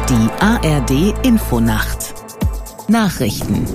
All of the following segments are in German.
Die ARD-Infonacht. Nachrichten.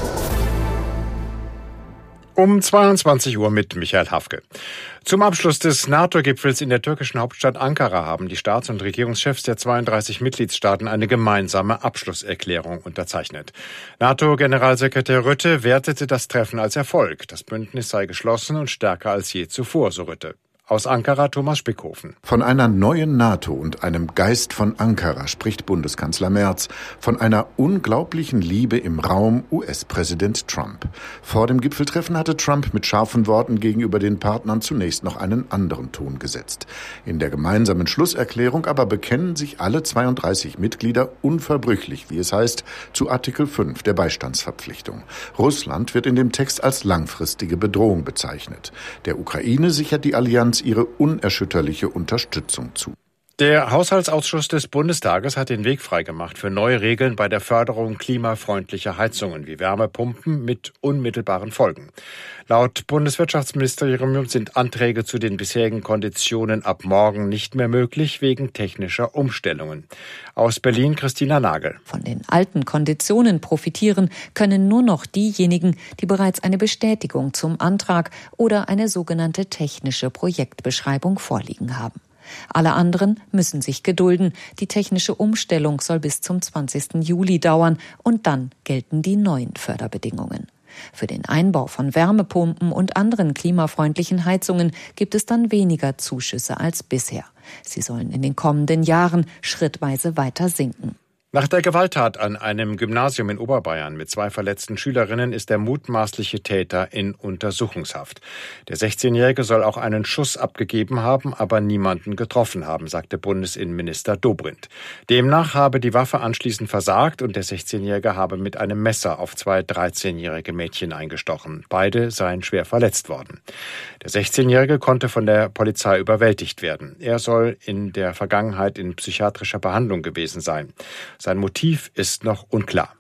Um 22 Uhr mit Michael Hafke. Zum Abschluss des NATO-Gipfels in der türkischen Hauptstadt Ankara haben die Staats- und Regierungschefs der 32 Mitgliedstaaten eine gemeinsame Abschlusserklärung unterzeichnet. NATO-Generalsekretär Rutte wertete das Treffen als Erfolg. Das Bündnis sei geschlossen und stärker als je zuvor, so Rutte. Aus Ankara Thomas Spickhofen. Von einer neuen NATO und einem Geist von Ankara spricht Bundeskanzler Merz. Von einer unglaublichen Liebe im Raum US-Präsident Trump. Vor dem Gipfeltreffen hatte Trump mit scharfen Worten gegenüber den Partnern zunächst noch einen anderen Ton gesetzt. In der gemeinsamen Schlusserklärung aber bekennen sich alle 32 Mitglieder unverbrüchlich, wie es heißt, zu Artikel 5 der Beistandsverpflichtung. Russland wird in dem Text als langfristige Bedrohung bezeichnet. Der Ukraine sichert die Allianz ihre unerschütterliche Unterstützung zu. Der Haushaltsausschuss des Bundestages hat den Weg freigemacht für neue Regeln bei der Förderung klimafreundlicher Heizungen wie Wärmepumpen mit unmittelbaren Folgen. Laut Bundeswirtschaftsministerium sind Anträge zu den bisherigen Konditionen ab morgen nicht mehr möglich wegen technischer Umstellungen. Aus Berlin Christina Nagel. Von den alten Konditionen profitieren können nur noch diejenigen, die bereits eine Bestätigung zum Antrag oder eine sogenannte technische Projektbeschreibung vorliegen haben. Alle anderen müssen sich gedulden. Die technische Umstellung soll bis zum 20. Juli dauern und dann gelten die neuen Förderbedingungen. Für den Einbau von Wärmepumpen und anderen klimafreundlichen Heizungen gibt es dann weniger Zuschüsse als bisher. Sie sollen in den kommenden Jahren schrittweise weiter sinken. Nach der Gewalttat an einem Gymnasium in Oberbayern mit 2 verletzten Schülerinnen ist der mutmaßliche Täter in Untersuchungshaft. Der 16-Jährige soll auch einen Schuss abgegeben haben, aber niemanden getroffen haben, sagte Bundesinnenminister Dobrindt. Demnach habe die Waffe anschließend versagt und der 16-Jährige habe mit einem Messer auf 2 13-jährige Mädchen eingestochen. Beide seien schwer verletzt worden. Der 16-Jährige konnte von der Polizei überwältigt werden. Er soll in der Vergangenheit in psychiatrischer Behandlung gewesen sein. Sein Motiv ist noch unklar.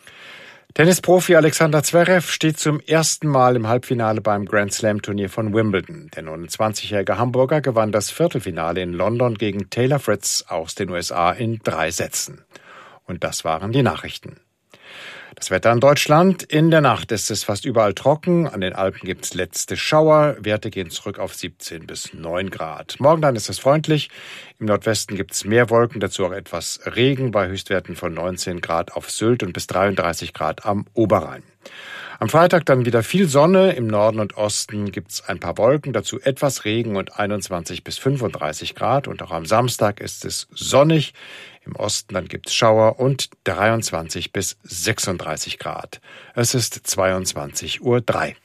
Tennisprofi Alexander Zverev steht zum ersten Mal im Halbfinale beim Grand-Slam-Turnier von Wimbledon. Der 29-jährige Hamburger gewann das Viertelfinale in London gegen Taylor Fritz aus den USA in 3 Sätzen. Und das waren die Nachrichten. Das Wetter in Deutschland. In der Nacht ist es fast überall trocken. An den Alpen gibt es letzte Schauer. Werte gehen zurück auf 17 bis 9 Grad. Morgen dann ist es freundlich. Im Nordwesten gibt es mehr Wolken, dazu auch etwas Regen bei Höchstwerten von 19 Grad auf Sylt und bis 33 Grad am Oberrhein. Am Freitag dann wieder viel Sonne. Im Norden und Osten gibt es ein paar Wolken, dazu etwas Regen und 21 bis 35 Grad. Und auch am Samstag ist es sonnig. Im Osten dann gibt es Schauer und 23 bis 36 Grad. Es ist 22:03 Uhr.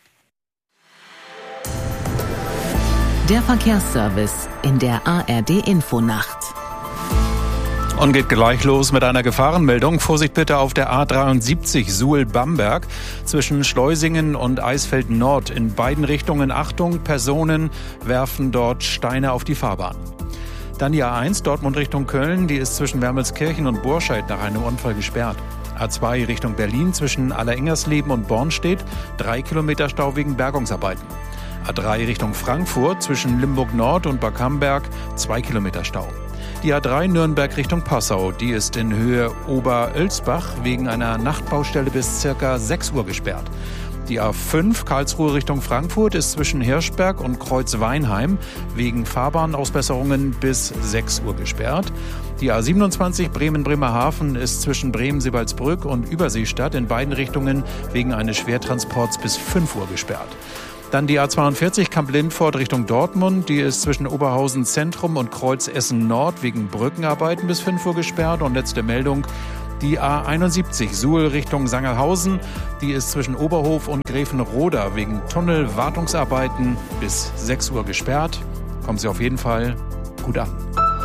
Der Verkehrsservice in der ARD-Infonacht. Und geht gleich los mit einer Gefahrenmeldung. Vorsicht bitte auf der A73 Suhl-Bamberg zwischen Schleusingen und Eisfeld Nord. In beiden Richtungen Achtung, Personen werfen dort Steine auf die Fahrbahn. Dann die A1 Dortmund Richtung Köln, die ist zwischen Wermelskirchen und Burscheid nach einem Unfall gesperrt. A2 Richtung Berlin zwischen Allerengersleben und Bornstedt, 3 Kilometer Stau wegen Bergungsarbeiten. A3 Richtung Frankfurt zwischen Limburg Nord und Backhamberg, 2 Kilometer Stau. Die A3 Nürnberg Richtung Passau, die ist in Höhe Oberölsbach wegen einer Nachtbaustelle bis circa 6 Uhr gesperrt. Die A5 Karlsruhe Richtung Frankfurt ist zwischen Hirschberg und Kreuzweinheim wegen Fahrbahnausbesserungen bis 6 Uhr gesperrt. Die A27 Bremen-Bremerhaven ist zwischen Bremen-Sebalsbrück und Überseestadt in beiden Richtungen wegen eines Schwertransports bis 5 Uhr gesperrt. Dann die A42 Kamp-Lindfort Richtung Dortmund, die ist zwischen Oberhausen Zentrum und Kreuz Essen Nord wegen Brückenarbeiten bis 5 Uhr gesperrt. Und letzte Meldung, die A71 Suhl Richtung Sangerhausen, die ist zwischen Oberhof und Gräfenroda wegen Tunnelwartungsarbeiten bis 6 Uhr gesperrt. Kommen Sie auf jeden Fall gut an.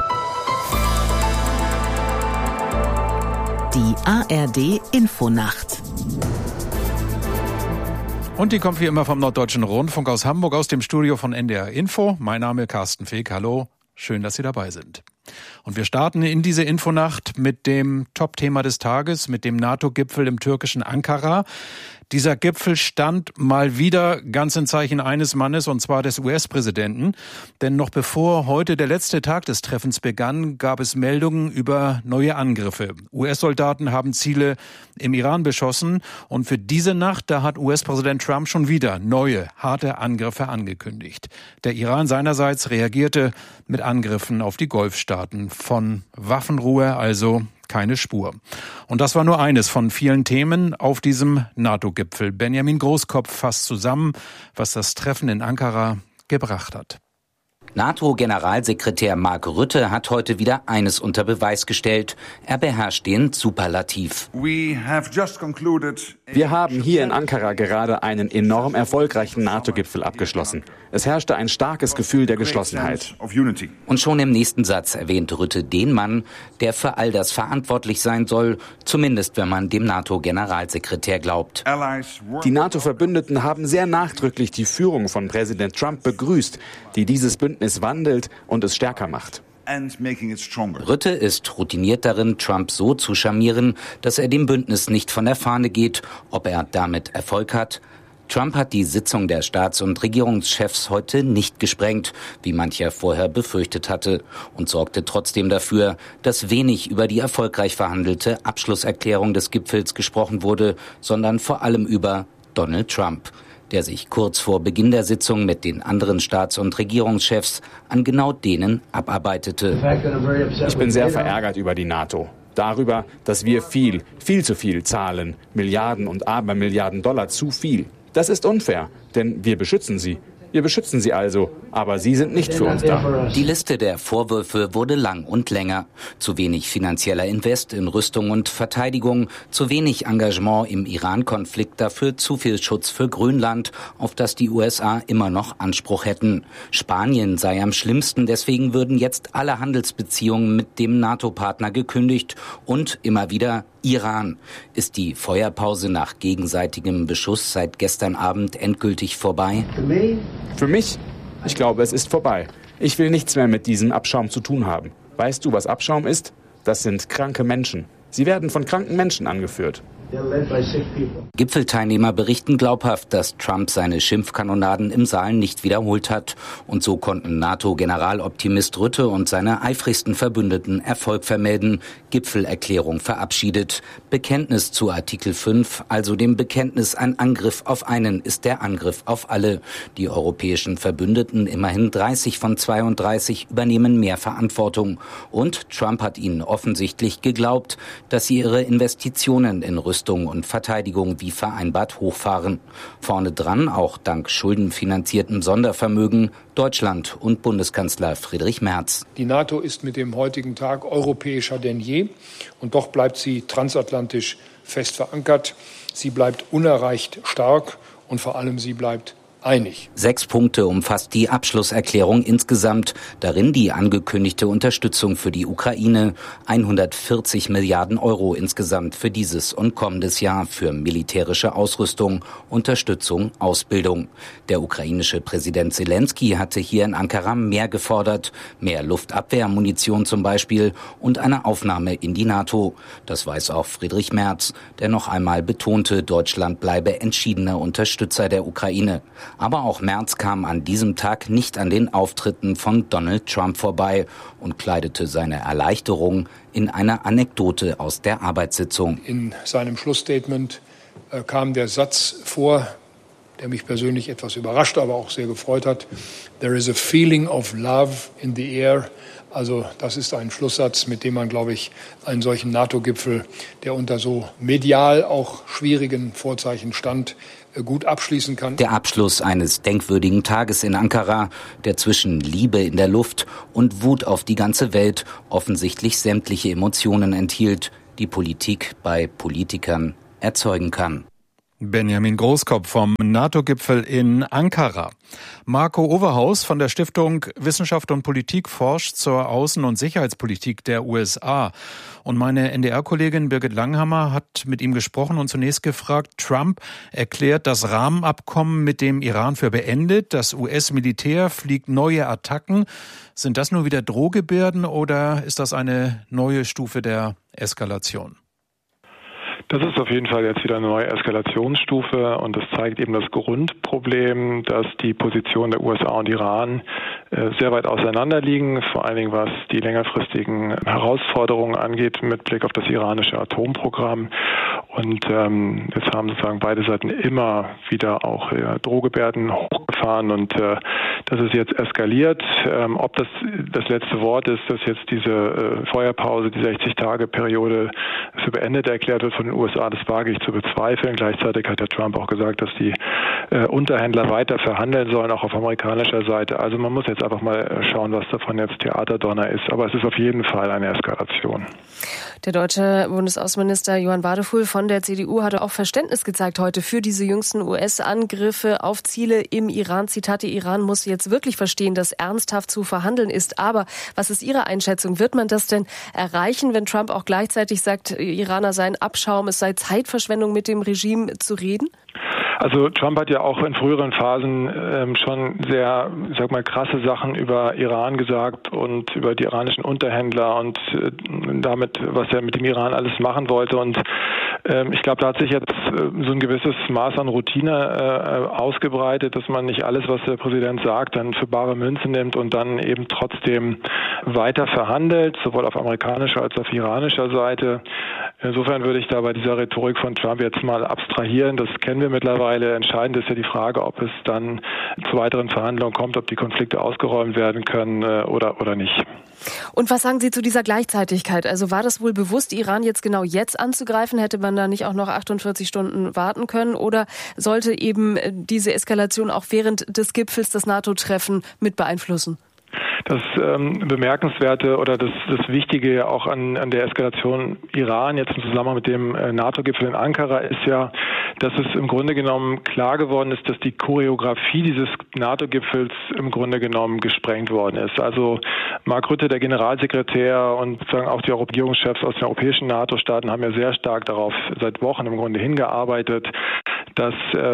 Die ARD-Infonacht. Und die kommt wie immer vom Norddeutschen Rundfunk aus Hamburg, aus dem Studio von NDR Info. Mein Name ist Carsten Feek. Hallo, schön, dass Sie dabei sind. Und wir starten in diese Infonacht mit dem Top-Thema des Tages, mit dem NATO-Gipfel im türkischen Ankara. Dieser Gipfel stand mal wieder ganz im Zeichen eines Mannes, und zwar des US-Präsidenten. Denn noch bevor heute der letzte Tag des Treffens begann, gab es Meldungen über neue Angriffe. US-Soldaten haben Ziele im Iran beschossen. Und für diese Nacht, da hat US-Präsident Trump schon wieder neue, harte Angriffe angekündigt. Der Iran seinerseits reagierte mit Angriffen auf die Golfstaaten. Von Waffenruhe also keine Spur. Und das war nur eines von vielen Themen auf diesem NATO-Gipfel. Benjamin Großkopf fasst zusammen, was das Treffen in Ankara gebracht hat. NATO-Generalsekretär Mark Rutte hat heute wieder eines unter Beweis gestellt. Er beherrscht den Superlativ. Wir haben hier in Ankara gerade einen enorm erfolgreichen NATO-Gipfel abgeschlossen. Es herrschte ein starkes Gefühl der Geschlossenheit. Und schon im nächsten Satz erwähnt Rutte den Mann, der für all das verantwortlich sein soll, zumindest wenn man dem NATO-Generalsekretär glaubt. Die NATO-Verbündeten haben sehr nachdrücklich die Führung von Präsident Trump begrüßt, die dieses Bündnis wandelt und es stärker macht. Rutte ist routiniert darin, Trump so zu charmieren, dass er dem Bündnis nicht von der Fahne geht. Ob er damit Erfolg hat? Trump hat die Sitzung der Staats- und Regierungschefs heute nicht gesprengt, wie mancher vorher befürchtet hatte, und sorgte trotzdem dafür, dass wenig über die erfolgreich verhandelte Abschlusserklärung des Gipfels gesprochen wurde, sondern vor allem über Donald Trump, der sich kurz vor Beginn der Sitzung mit den anderen Staats- und Regierungschefs an genau denen abarbeitete. Ich bin sehr verärgert über die NATO. Darüber, dass wir viel zu viel zahlen. Milliarden und Abermilliarden Dollar zu viel. Das ist unfair, denn wir beschützen sie. Wir beschützen sie also, aber sie sind nicht für uns da. Die Liste der Vorwürfe wurde lang und länger. Zu wenig finanzieller Invest in Rüstung und Verteidigung, zu wenig Engagement im Iran-Konflikt, dafür zu viel Schutz für Grönland, auf das die USA immer noch Anspruch hätten. Spanien sei am schlimmsten, deswegen würden jetzt alle Handelsbeziehungen mit dem NATO-Partner gekündigt und immer wieder Iran. Ist die Feuerpause nach gegenseitigem Beschuss seit gestern Abend endgültig vorbei? Für mich? Ich glaube, es ist vorbei. Ich will nichts mehr mit diesem Abschaum zu tun haben. Weißt du, was Abschaum ist? Das sind kranke Menschen. Sie werden von kranken Menschen angeführt. Gipfelteilnehmer berichten glaubhaft, dass Trump seine Schimpfkanonaden im Saal nicht wiederholt hat. Und so konnten NATO-Generaloptimist Rutte und seine eifrigsten Verbündeten Erfolg vermelden. Gipfelerklärung verabschiedet. Bekenntnis zu Artikel 5, also dem Bekenntnis, ein Angriff auf einen ist der Angriff auf alle. Die europäischen Verbündeten, immerhin 30 von 32, übernehmen mehr Verantwortung. Und Trump hat ihnen offensichtlich geglaubt, dass sie ihre Investitionen in Rüstung und Verteidigung wie vereinbart hochfahren. Vorne dran, auch dank schuldenfinanziertem Sondervermögen, Deutschland und Bundeskanzler Friedrich Merz. Die NATO ist mit dem heutigen Tag europäischer denn je und doch bleibt sie transatlantisch fest verankert. Sie bleibt unerreicht stark und vor allem sie bleibt einig. 6 Punkte umfasst die Abschlusserklärung insgesamt. Darin die angekündigte Unterstützung für die Ukraine. 140 Milliarden Euro insgesamt für dieses und kommendes Jahr für militärische Ausrüstung, Unterstützung, Ausbildung. Der ukrainische Präsident Zelensky hatte hier in Ankara mehr gefordert. Mehr Luftabwehrmunition zum Beispiel und eine Aufnahme in die NATO. Das weiß auch Friedrich Merz, der noch einmal betonte, Deutschland bleibe entschiedener Unterstützer der Ukraine. Aber auch Merz kam an diesem Tag nicht an den Auftritten von Donald Trump vorbei und kleidete seine Erleichterung in eine Anekdote aus der Arbeitssitzung. In seinem Schlussstatement kam der Satz vor, der mich persönlich etwas überrascht, aber auch sehr gefreut hat. There is a feeling of love in the air. Also das ist ein Schlusssatz, mit dem man, glaube ich, einen solchen NATO-Gipfel, der unter so medial auch schwierigen Vorzeichen stand, gut abschließen kann. Der Abschluss eines denkwürdigen Tages in Ankara, der zwischen Liebe in der Luft und Wut auf die ganze Welt offensichtlich sämtliche Emotionen enthielt, die Politik bei Politikern erzeugen kann. Benjamin Großkopf vom NATO-Gipfel in Ankara. Marco Overhaus von der Stiftung Wissenschaft und Politik forscht zur Außen- und Sicherheitspolitik der USA. Und meine NDR-Kollegin Birgit Langhammer hat mit ihm gesprochen und zunächst gefragt, Trump erklärt das Rahmenabkommen mit dem Iran für beendet. Das US-Militär fliegt neue Attacken. Sind das nur wieder Drohgebärden oder ist das eine neue Stufe der Eskalation? Das ist auf jeden Fall jetzt wieder eine neue Eskalationsstufe und das zeigt eben das Grundproblem, dass die Positionen der USA und Iran sehr weit auseinander liegen, vor allen Dingen was die längerfristigen Herausforderungen angeht mit Blick auf das iranische Atomprogramm. Und jetzt haben sozusagen beide Seiten immer wieder auch Drohgebärden hochgefahren und das ist jetzt eskaliert. Ob das letzte Wort ist, dass jetzt diese Feuerpause, die 60-Tage-Periode für beendet erklärt wird von den USA, das wage ich zu bezweifeln. Gleichzeitig hat der Trump auch gesagt, dass die Unterhändler weiter verhandeln sollen, auch auf amerikanischer Seite. Also man muss jetzt einfach mal schauen, was davon jetzt Theaterdonner ist. Aber es ist auf jeden Fall eine Eskalation. Der deutsche Bundesaußenminister Johann Wadefuhl von der CDU hatte auch Verständnis gezeigt heute für diese jüngsten US-Angriffe auf Ziele im Iran. Zitat, der Iran muss jetzt wirklich verstehen, dass ernsthaft zu verhandeln ist. Aber was ist Ihre Einschätzung? Wird man das denn erreichen, wenn Trump auch gleichzeitig sagt, Iraner seien Abschaum, es sei Zeitverschwendung, mit dem Regime zu reden? Also Trump hat ja auch in früheren Phasen schon sehr, krasse Sachen über Iran gesagt und über die iranischen Unterhändler und damit, was er mit dem Iran alles machen wollte. Und ich glaube, da hat sich jetzt so ein gewisses Maß an Routine ausgebreitet, dass man nicht alles, was der Präsident sagt, dann für bare Münze nimmt und dann eben trotzdem weiter verhandelt, sowohl auf amerikanischer als auch auf iranischer Seite. Insofern würde ich da bei dieser Rhetorik von Trump jetzt mal abstrahieren. Das kennen wir mittlerweile. Entscheidend ist ja die Frage, ob es dann zu weiteren Verhandlungen kommt, ob die Konflikte ausgeräumt werden können oder nicht. Und was sagen Sie zu dieser Gleichzeitigkeit? Also war das wohl bewusst, Iran jetzt genau jetzt anzugreifen? Hätte man da nicht auch noch 48 Stunden warten können? Oder sollte eben diese Eskalation auch während des Gipfels das NATO-Treffen mit beeinflussen? Das Bemerkenswerte oder das Wichtige auch an der Eskalation Iran jetzt im Zusammenhang mit dem NATO-Gipfel in Ankara ist ja, dass es im Grunde genommen klar geworden ist, dass die Choreografie dieses NATO-Gipfels im Grunde genommen gesprengt worden ist. Also Mark Rutte, der Generalsekretär und sozusagen auch die Regierungschefs aus den europäischen NATO-Staaten haben ja sehr stark darauf seit Wochen im Grunde hingearbeitet, dass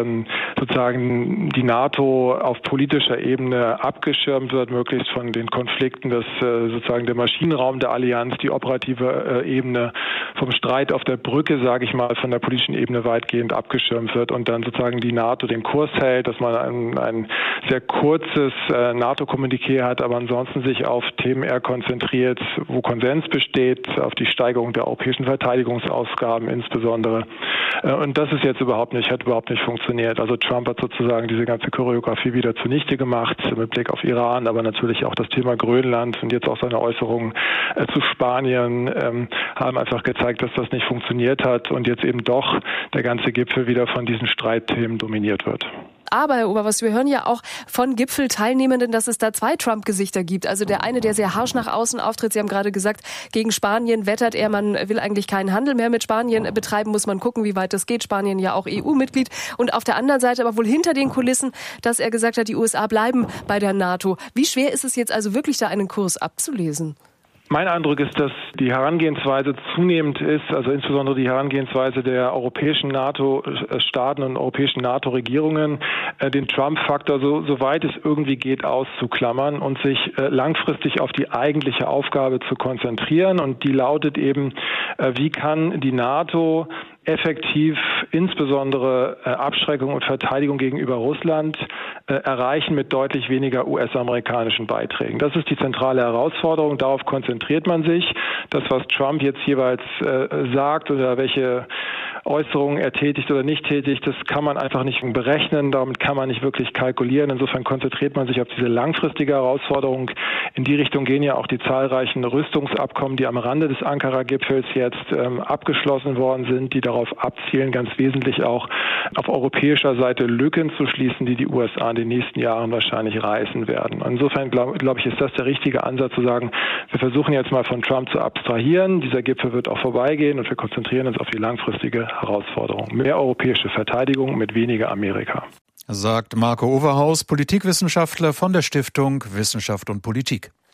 sozusagen die NATO auf politischer Ebene abgeschirmt wird, möglichst von den Konflikten, dass sozusagen der Maschinenraum der Allianz, die operative Ebene vom Streit auf der Brücke, sage ich mal, von der politischen Ebene weitgehend abgeschirmt wird und dann sozusagen die NATO den Kurs hält, dass man ein sehr kurzes NATO-Kommuniqué hat, aber ansonsten sich auf Themen eher konzentriert, wo Konsens besteht, auf die Steigerung der europäischen Verteidigungsausgaben insbesondere. Und das ist jetzt hat überhaupt nicht funktioniert. Also Trump hat sozusagen diese ganze Choreografie wieder zunichte gemacht, mit Blick auf Iran, aber natürlich auch das Thema Grönland und jetzt auch seine Äußerungen zu Spanien haben einfach gezeigt, dass das nicht funktioniert hat und jetzt eben doch der ganze Gipfel wieder von diesen Streitthemen dominiert wird. Aber, Herr Oberst, wir hören ja auch von Gipfelteilnehmenden, dass es da zwei Trump-Gesichter gibt. Also der eine, der sehr harsch nach außen auftritt. Sie haben gerade gesagt, gegen Spanien wettert er. Man will eigentlich keinen Handel mehr mit Spanien betreiben. Muss man gucken, wie weit das geht. Spanien ja auch EU-Mitglied. Und auf der anderen Seite aber wohl hinter den Kulissen, dass er gesagt hat, die USA bleiben bei der NATO. Wie schwer ist es jetzt also wirklich, da einen Kurs abzulesen? Mein Eindruck ist, dass die Herangehensweise zunehmend ist, also insbesondere die Herangehensweise der europäischen NATO-Staaten und europäischen NATO-Regierungen, den Trump-Faktor so weit es irgendwie geht auszuklammern und sich langfristig auf die eigentliche Aufgabe zu konzentrieren. Und die lautet eben, wie kann die NATO effektiv insbesondere Abschreckung und Verteidigung gegenüber Russland erreichen mit deutlich weniger US-amerikanischen Beiträgen. Das ist die zentrale Herausforderung. Darauf konzentriert man sich. Das, was Trump jetzt jeweils sagt oder welche Äußerungen er tätigt oder nicht tätigt, das kann man einfach nicht berechnen. Damit kann man nicht wirklich kalkulieren. Insofern konzentriert man sich auf diese langfristige Herausforderung. In die Richtung gehen ja auch die zahlreichen Rüstungsabkommen, die am Rande des Ankara-Gipfels jetzt abgeschlossen worden sind, die darauf abzielen, ganz wesentlich auch auf europäischer Seite Lücken zu schließen, die USA in den nächsten Jahren wahrscheinlich reißen werden. Insofern glaube ich, ist das der richtige Ansatz zu sagen, wir versuchen jetzt mal von Trump zu abstrahieren. Dieser Gipfel wird auch vorbeigehen und wir konzentrieren uns auf die langfristige Herausforderung. Mehr europäische Verteidigung mit weniger Amerika. Sagt Marco Overhaus, Politikwissenschaftler von der Stiftung Wissenschaft und Politik.